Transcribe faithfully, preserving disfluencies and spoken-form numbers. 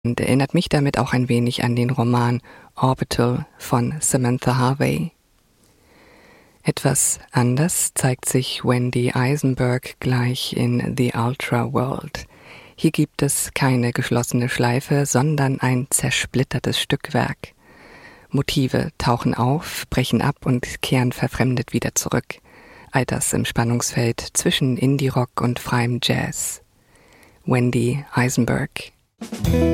und erinnert mich damit auch ein wenig an den Roman Orbital von Samantha Harvey. Etwas anders zeigt sich Wendy Eisenberg gleich in The Ultra World. Hier gibt es keine geschlossene Schleife, sondern ein zersplittertes Stückwerk. Motive tauchen auf, brechen ab und kehren verfremdet wieder zurück. All das im Spannungsfeld zwischen Indie-Rock und freiem Jazz. Wendy Eisenberg.